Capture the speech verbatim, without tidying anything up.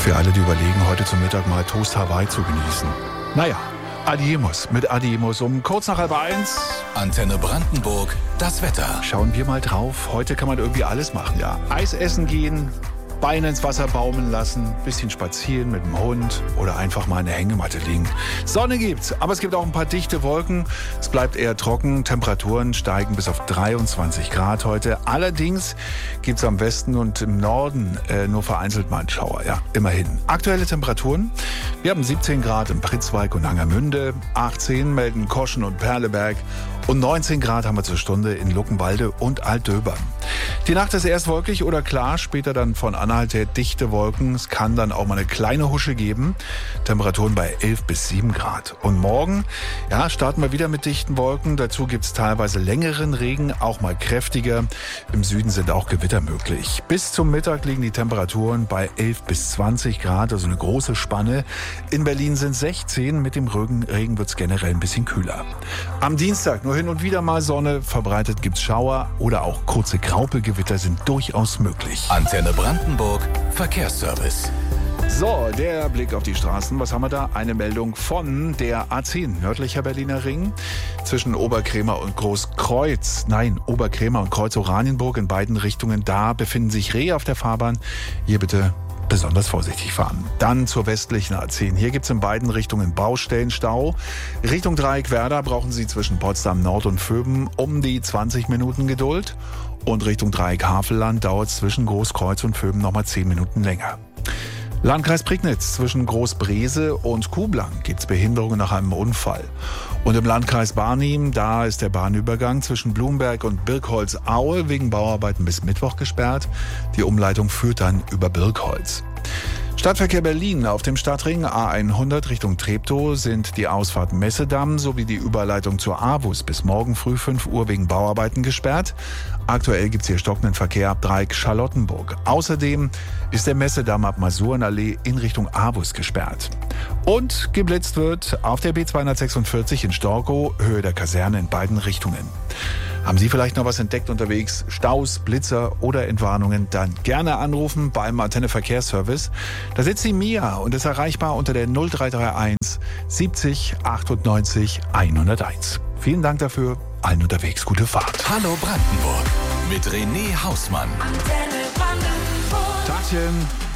Für alle, die überlegen, heute zum Mittag mal Toast Hawaii zu genießen. Naja, Adiemos mit Adiemos um kurz nach halb eins. Antenne Brandenburg, das Wetter. Schauen wir mal drauf. Heute kann man irgendwie alles machen, ja. Eis essen gehen, Beine ins Wasser baumeln lassen, bisschen spazieren mit dem Hund oder einfach mal in der Hängematte liegen. Sonne gibt's, aber es gibt auch ein paar dichte Wolken. Es bleibt eher trocken, Temperaturen steigen bis auf dreiundzwanzig Grad heute. Allerdings gibt's am Westen und im Norden äh, nur vereinzelt mal einen Schauer, ja, immerhin. Aktuelle Temperaturen, wir haben siebzehn Grad in Pritzwalk und Angermünde, achtzehn melden Koschen und Perleberg und neunzehn Grad haben wir zur Stunde in Luckenwalde und Altdöbern. Die Nacht ist erst wolkig oder klar, später dann von Anhalt her dichte Wolken. Es kann dann auch mal eine kleine Husche geben. Temperaturen bei elf bis sieben Grad. Und morgen, ja, starten wir wieder mit dichten Wolken. Dazu gibt es teilweise längeren Regen, auch mal kräftiger. Im Süden sind auch Gewitter möglich. Bis zum Mittag liegen die Temperaturen bei elf bis zwanzig Grad, also eine große Spanne. In Berlin sind sechzehn. Mit dem Regen, Regen wird es generell ein bisschen kühler. Am Dienstag nur hin und wieder mal Sonne. Verbreitet gibt es Schauer oder auch kurze Graupelgewitter sind durchaus möglich. Antenne Brandenburg, Verkehrsservice. So, der Blick auf die Straßen. Was haben wir da? Eine Meldung von der A zehn, nördlicher Berliner Ring. Zwischen Oberkrämer und Großkreuz, nein, Oberkrämer und Kreuz Oranienburg in beiden Richtungen. Da befinden sich Rehe auf der Fahrbahn. Hier bitte besonders vorsichtig fahren. Dann zur westlichen A zehn. Hier gibt es in beiden Richtungen Baustellenstau. Richtung Dreieck Werder brauchen Sie zwischen Potsdam Nord und Vöben um die zwanzig Minuten Geduld. Und Richtung Dreieck Havelland dauert es zwischen Großkreuz und Vöben nochmal zehn Minuten länger. Landkreis Prignitz, zwischen Großbrese und Kuhblank gibt es Behinderungen nach einem Unfall. Und im Landkreis Barnim, da ist der Bahnübergang zwischen Blumberg und Birkholz-Aue wegen Bauarbeiten bis Mittwoch gesperrt. Die Umleitung führt dann über Birkholz. Stadtverkehr Berlin. Auf dem Stadtring A hundert Richtung Treptow sind die Ausfahrt Messedamm sowie die Überleitung zur A W U S bis morgen früh fünf Uhr wegen Bauarbeiten gesperrt. Aktuell gibt es hier stockenden Verkehr ab Dreieck Charlottenburg. Außerdem ist der Messedamm ab Masurenallee in Richtung A W U S gesperrt. Und geblitzt wird auf der B zweihundertsechsundvierzig in Storkow, Höhe der Kaserne in beiden Richtungen. Haben Sie vielleicht noch was entdeckt unterwegs? Staus, Blitzer oder Entwarnungen? Dann gerne anrufen beim Antenne Verkehrsservice. Da sitzt die Mia und ist erreichbar unter der null drei drei eins siebzig achtundneunzig hunderteins. Vielen Dank dafür. Allen unterwegs gute Fahrt. Hallo Brandenburg mit René Hausmann. Antenne Brandenburg. Tagchen.